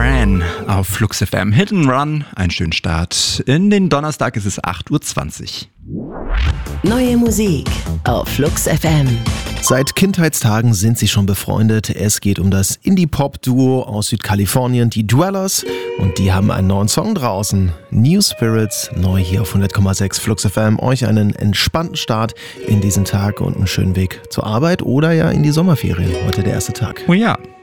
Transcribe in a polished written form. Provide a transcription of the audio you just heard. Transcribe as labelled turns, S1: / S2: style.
S1: Duran auf Flux FM. Hit and Run, einen schönen Start. In den Donnerstag ist es 8:20 Uhr.
S2: Neue Musik auf Flux FM.
S3: Seit Kindheitstagen sind sie schon befreundet. Es geht um das Indie-Pop-Duo aus Südkalifornien, die Dwellers. Und die haben einen neuen Song draußen. New Spirits, neu hier auf 100,6 Flux FM. Euch einen entspannten Start in diesen Tag und einen schönen Weg zur Arbeit oder ja in die Sommerferien. Heute der erste Tag.
S1: Oh ja.